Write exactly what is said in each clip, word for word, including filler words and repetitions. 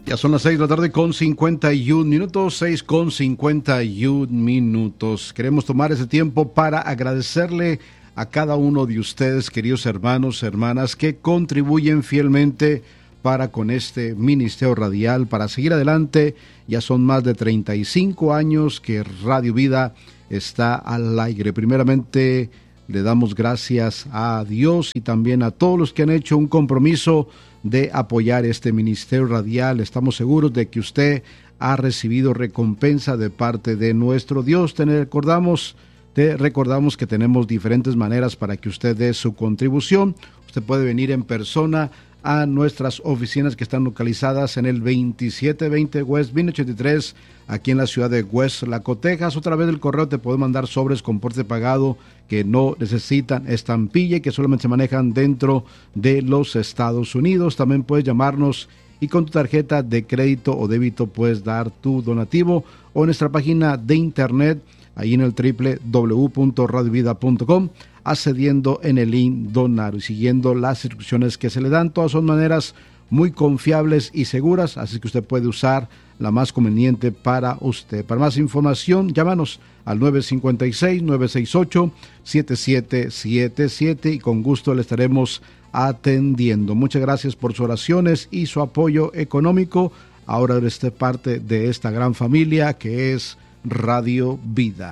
Ya son las seis de la tarde con cincuenta y un minutos, seis con cincuenta y un minutos. Queremos tomar ese tiempo para agradecerle a cada uno de ustedes, queridos hermanos, hermanas, que contribuyen fielmente para con este ministerio radial, para seguir adelante. Ya son más de treinta y cinco años que Radio Vida está al aire. Primeramente, le damos gracias a Dios y también a todos los que han hecho un compromiso de apoyar este ministerio radial. Estamos seguros de que usted ha recibido recompensa de parte de nuestro Dios. Te recordamos, te recordamos que tenemos diferentes maneras para que usted dé su contribución. Usted puede venir en persona a nuestras oficinas que están localizadas en el veintisiete veinte West Vine ochenta y tres, aquí en la ciudad de West Laco, Texas. Otra vez del correo te puede mandar sobres con porte pagado que no necesitan estampilla y que solamente se manejan dentro de los Estados Unidos. También puedes llamarnos y con tu tarjeta de crédito o débito puedes dar tu donativo, o en nuestra página de internet, ahí en el doble u doble u doble u punto radio vida punto com, accediendo en el link donar y siguiendo las instrucciones que se le dan. Todas son maneras muy confiables y seguras, así que usted puede usar la más conveniente para usted. Para más información, llámanos al nueve cinco seis, nueve seis ocho, siete siete siete siete y con gusto le estaremos atendiendo. Muchas gracias por sus oraciones y su apoyo económico. Ahora eres parte de esta gran familia que es Radio Vida.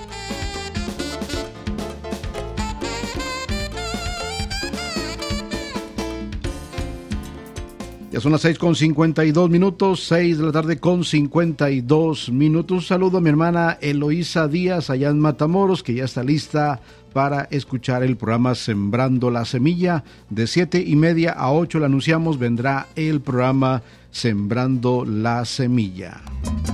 Ya son las seis con cincuenta y dos minutos, seis de la tarde con cincuenta y dos minutos. Un saludo a mi hermana Eloísa Díaz allá en Matamoros, que ya está lista para escuchar el programa Sembrando la Semilla. De siete y media a ocho le anunciamos, vendrá el programa Sembrando la Semilla.